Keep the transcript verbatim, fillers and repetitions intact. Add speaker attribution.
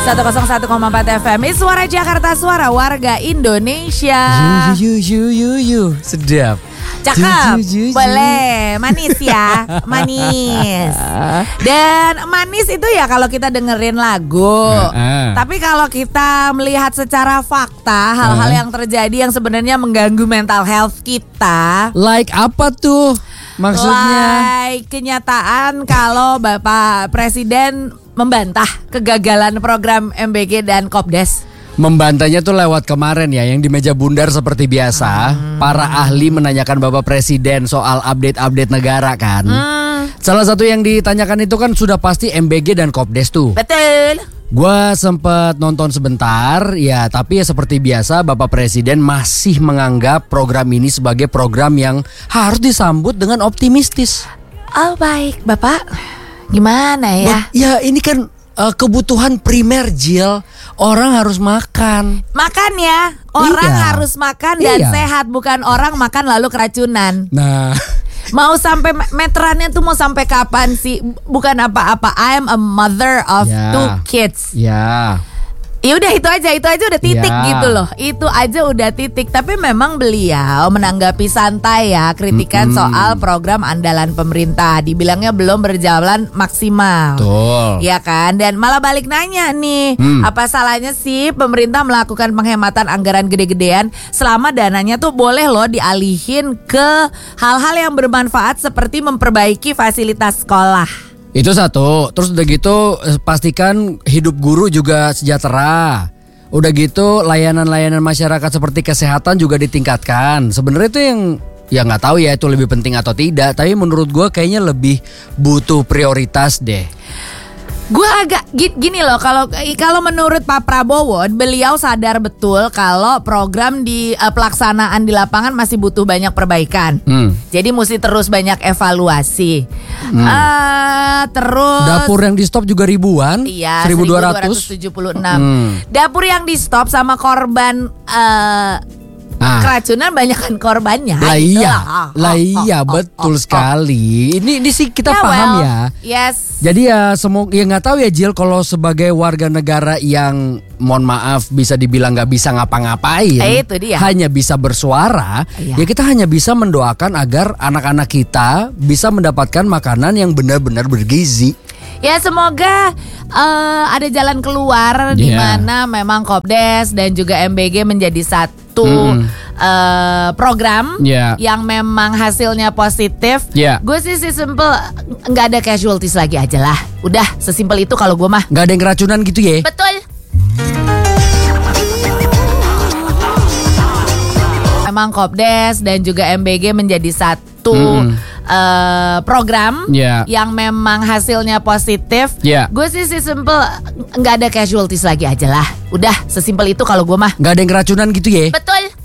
Speaker 1: seratus satu koma empat F M, Suara Jakarta, suara warga Indonesia.
Speaker 2: Yu yu yu yu yu, sedap.
Speaker 1: Cakep, boleh, manis ya, manis. Dan manis itu ya kalau kita dengerin lagu. Uh, uh. Tapi kalau kita melihat secara fakta hal-hal uh. yang terjadi yang sebenarnya mengganggu mental health kita.
Speaker 2: Like apa tuh maksudnya?
Speaker 1: Like kenyataan kalau Bapak Presiden membantah kegagalan program M B G dan Kopdes.
Speaker 2: Membantahnya tuh lewat kemarin ya, yang di meja bundar seperti biasa. Hmm. Para ahli menanyakan Bapak Presiden soal update-update negara kan. Hmm. Salah satu yang ditanyakan itu kan sudah pasti M B G dan Kopdes tuh.
Speaker 1: Betul.
Speaker 2: Gua sempet nonton sebentar ya, tapi ya seperti biasa Bapak Presiden masih menganggap program ini sebagai program yang harus disambut dengan optimistis.
Speaker 1: Oh baik Bapak, gimana ya?
Speaker 2: Ba- ya ini kan uh, kebutuhan primer, Jill. Orang harus makan.
Speaker 1: Makan ya, orang
Speaker 2: iya.
Speaker 1: harus makan dan
Speaker 2: iya.
Speaker 1: sehat, bukan orang makan lalu keracunan.
Speaker 2: Nah,
Speaker 1: mau sampai meterannya tuh mau sampai kapan sih? Bukan apa-apa. I am a mother of
Speaker 2: ya.
Speaker 1: two kids.
Speaker 2: Ya.
Speaker 1: Ya udah itu aja, itu aja udah titik
Speaker 2: ya.
Speaker 1: gitu loh. Itu aja udah titik. Tapi memang beliau menanggapi santai ya kritikan mm-hmm. soal program andalan pemerintah. Dibilangnya belum berjalan maksimal.
Speaker 2: Betul.
Speaker 1: Ya kan? Dan malah balik nanya nih, hmm. apa salahnya sih pemerintah melakukan penghematan anggaran gede-gedean selama dananya tuh boleh loh dialihin ke hal-hal yang bermanfaat seperti memperbaiki fasilitas sekolah.
Speaker 2: Itu satu. Terus udah gitu pastikan hidup guru juga sejahtera. Udah gitu layanan-layanan masyarakat seperti kesehatan juga ditingkatkan. Sebenarnya itu yang ya nggak tahu ya itu lebih penting atau tidak. Tapi menurut gue kayaknya lebih butuh prioritas deh.
Speaker 1: Gue agak gini loh, kalau kalau menurut Pak Prabowo, beliau sadar betul kalau program di uh, pelaksanaan di lapangan masih butuh banyak perbaikan. Hmm. Jadi mesti terus banyak evaluasi. Hmm. Uh, terus
Speaker 2: dapur yang di stop juga ribuan.
Speaker 1: Iya,
Speaker 2: seribu dua ratus
Speaker 1: tujuh puluh enam.
Speaker 2: Hmm.
Speaker 1: Dapur yang di stop sama korban uh, Ah. keracunan banyakan korbannya.
Speaker 2: Lah iya,
Speaker 1: oh,
Speaker 2: lah iya oh, betul oh, sekali. Ini ini sih kita
Speaker 1: yeah,
Speaker 2: paham
Speaker 1: well,
Speaker 2: ya.
Speaker 1: Yes.
Speaker 2: Jadi ya semoga ya nggak tahu ya Jill, kalau sebagai warga negara yang mohon maaf bisa dibilang nggak bisa ngapa-ngapain,
Speaker 1: eh, itu dia.
Speaker 2: hanya bisa bersuara, iya. ya kita hanya bisa mendoakan agar anak-anak kita bisa mendapatkan makanan yang benar-benar bergizi.
Speaker 1: Ya semoga uh, ada jalan keluar yeah. di mana memang Kopdes dan juga M B G menjadi satu mm. uh, program yeah. yang memang hasilnya positif. Yeah. Gue sih sih simple, nggak ada casualties lagi aja lah. Udah sesimpel itu kalau gue mah.
Speaker 2: Nggak ada yang keracunan gitu ya?
Speaker 1: Betul. Memang Kopdes dan juga M B G menjadi satu mm. Uh, program yeah. yang memang hasilnya positif. yeah. Gue sih sih simple, nggak ada casualties lagi aja lah. Udah sesimpel itu kalau gue mah.
Speaker 2: Nggak ada yang keracunan gitu ya?
Speaker 1: Betul.